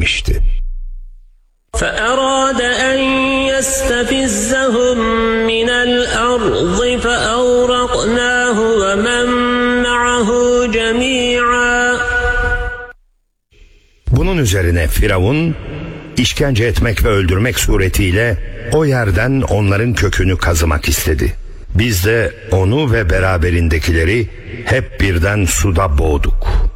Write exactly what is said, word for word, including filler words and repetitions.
demişti. فَأَرَادَ أَنْ يَسْتَفِزَّهُمْ مِنَ الْأَرْضِ فَأَغْرَقْنَاهُ وَمَنْ مَعَهُ جَمِيعًا. Bunun üzerine Firavun, işkence etmek ve öldürmek suretiyle o yerden onların kökünü kazımak istedi. Biz de onu ve beraberindekileri hep birden suda boğduk.